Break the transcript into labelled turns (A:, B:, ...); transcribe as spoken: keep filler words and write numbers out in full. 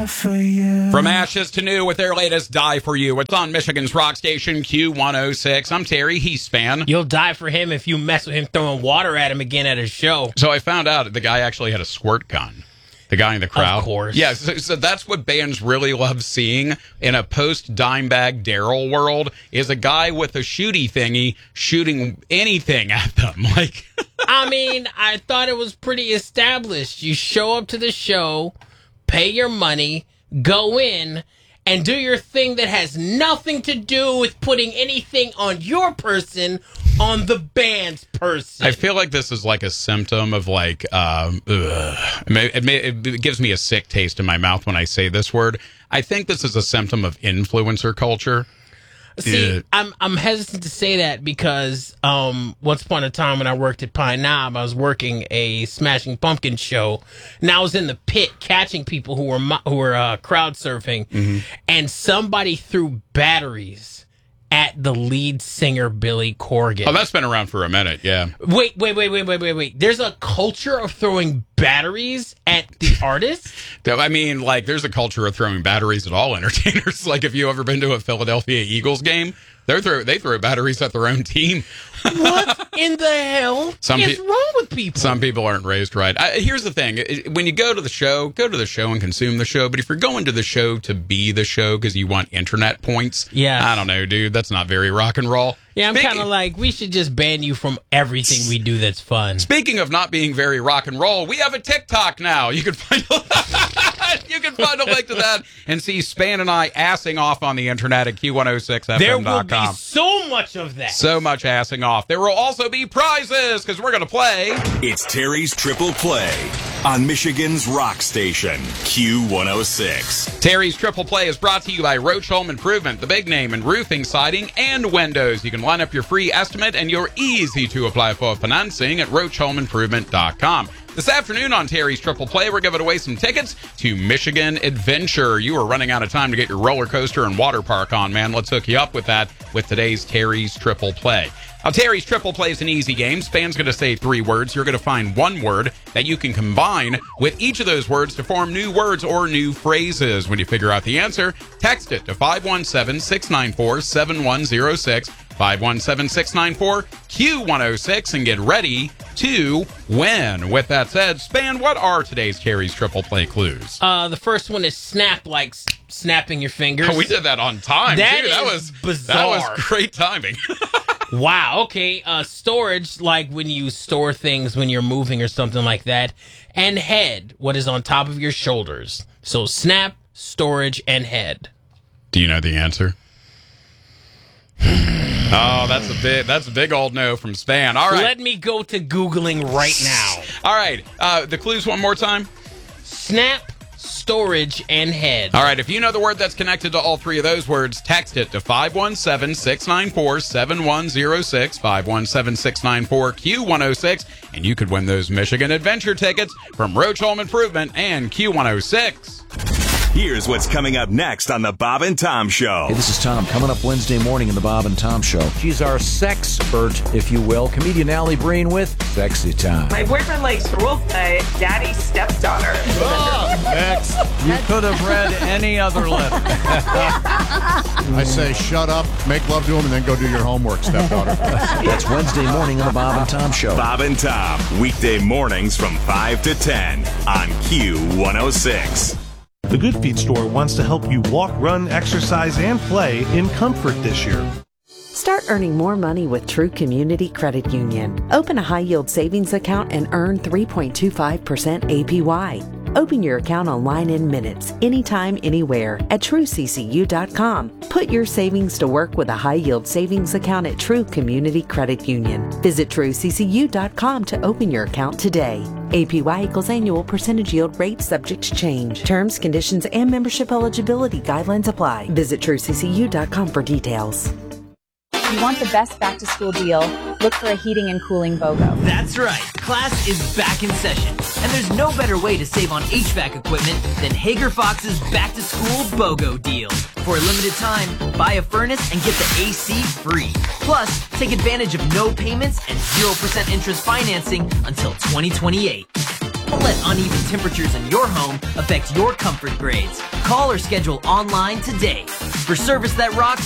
A: die for you.
B: From ashes to new with their latest Die For You. It's on Michigan's rock station Q one oh six. I'm Terry. He's Span.
C: You'll die for him if you mess with him throwing water at him again at his show.
B: So I found out the guy actually had a squirt gun. The guy in the crowd.
C: Of course.
B: Yeah, so, so that's what bands really love seeing in a post-Dimebag Daryl world is a guy with a shooty thingy shooting anything at them. Like,
C: I mean, I thought it was pretty established. You show up to the show, pay your money, go in, and do your thing that has nothing to do with putting anything on your person on the band's person.
B: I feel like this is like a symptom of like, um, ugh. It, may, it, may, it gives me a sick taste in my mouth when I say this word. I think this is a symptom of influencer culture.
C: See,
B: Yeah.
C: I'm I'm hesitant to say that because um, once upon a time when I worked at Pine Knob, I was working a Smashing Pumpkins show, and I was in the pit catching people who were mo- who were uh, crowd surfing,
B: Mm-hmm.
C: and somebody threw batteries at the lead singer Billy Corgan.
B: Oh, that's been around for a minute, yeah.
C: Wait, wait, wait, wait, wait, wait, wait. There's a culture of throwing batteries at the artist?
B: I mean, like, there's a culture of throwing batteries at all entertainers. Like, if you ever been to a Philadelphia Eagles game, they throw they throw batteries at their own team.
C: What in the hell
B: Some
C: is
B: pe-
C: wrong with people?
B: Some people aren't raised right. I, here's the thing. When you go to the show, go to the show and consume the show. But if you're going to the show to be the show because you want internet points,
C: Yes.
B: I don't know, dude. That's not very rock and roll.
C: Yeah, I'm
B: Speaking-
C: kind of like, we should just ban you from everything we do that's fun.
B: Speaking of not being very rock and roll, we have a TikTok now. You can find a, you can find a link to that and see Span and I assing off on the internet at Q one oh six F M dot com.
C: There will be so much of that.
B: So much assing off. There will also be prizes because we're going to play.
D: It's Terry's Triple Play on Michigan's rock station, Q one oh six.
B: Terry's Triple Play is brought to you by Roach Home Improvement, the big name in roofing, siding, and windows. You can line up your free estimate and your easy to apply for financing at roach home improvement dot com. This afternoon on Terry's Triple Play, we're giving away some tickets to Michigan Adventure. You are running out of time to get your roller coaster and water park on, man. Let's hook you up with that with today's Terry's Triple Play. Now, Terry's Triple Play is an easy game. Span's going to say three words. You're going to find one word that you can combine with each of those words to form new words or new phrases. When you figure out the answer, text it to five one seven, six nine four, seven one zero six, five one seven, six nine four, Q one oh six, and get ready to win. With that said, Span, what are today's Terry's Triple Play clues?
C: Uh, the first one is snap, like s- snapping your fingers.
B: Oh, we did that on time,
C: That
B: too. That
C: is
B: was
C: bizarre.
B: That was great timing.
C: Wow, okay. Uh, storage, like when you store things when you're moving or something like that. And head, what is on top of your shoulders. So snap, storage, and head.
B: Do you know the answer? Oh, that's a big that's a big old no from Span. All right.
C: Let me go to Googling right now.
B: All right. Uh, the clues one more time.
C: Snap, storage, and head.
B: All right. If you know the word that's connected to all three of those words, text it to five one seven, six nine four, seven one zero six, five one seven, six nine four, Q one oh six, and you could win those Michigan Adventure tickets from Roach Home Improvement and Q one oh six.
D: Here's what's coming up next on the Bob and Tom Show.
E: Hey, this is Tom. Coming up Wednesday morning in the Bob and Tom Show. She's our sexpert, if you will. Comedian Allie Breen with Sexy Time.
F: My boyfriend likes role play daddy's stepdaughter.
G: Next. You could have read any other letter. I say shut up, make love to him, and then go do your homework, stepdaughter.
E: That's Wednesday morning in the Bob and Tom Show.
D: Bob and Tom, weekday mornings from five to ten on Q one oh six.
H: The Good Feet store wants to help you walk, run, exercise, and play in comfort this year.
I: Start earning more money with True Community Credit Union. Open a high-yield savings account and earn three point two five percent A P Y. Open your account online in minutes, anytime, anywhere at true c c u dot com. Put your savings to work with a high-yield savings account at True Community Credit Union. Visit true c c u dot com to open your account today. A P Y equals annual percentage yield rate subject to change. Terms, conditions, and membership eligibility guidelines apply. Visit true c c u dot com for details.
J: If you want the best back-to-school deal, look for a heating and cooling BOGO.
K: That's right. Class is back in session, and there's no better way to save on H V A C equipment than Hager Fox's back-to-school BOGO deal. For a limited time, buy a furnace and get the A C free. Plus, take advantage of no payments and zero percent interest financing until twenty twenty-eight. Don't let uneven temperatures in your home affect your comfort grades. Call or schedule online today. For service that rocks,